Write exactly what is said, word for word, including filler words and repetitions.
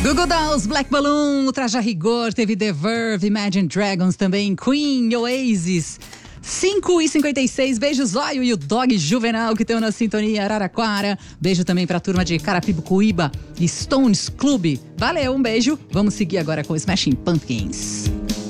Google Dolls, Black Balloon, o Traje a Rigor, teve The Verve, Imagine Dragons também, Queen, Oasis. cinco e cinquenta e seis, beijo Zóio e o Dog Juvenal que estão na sintonia Araraquara. Beijo também pra turma de Carapicuíba e Stones Club. Valeu, um beijo. Vamos seguir agora com Smashing Pumpkins.